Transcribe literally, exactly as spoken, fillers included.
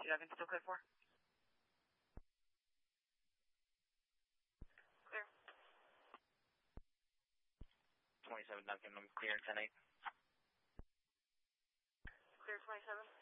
Duncan, still clear for? Clear. twenty-seven Duncan, I'm clear ten eight. Clear twenty-seven.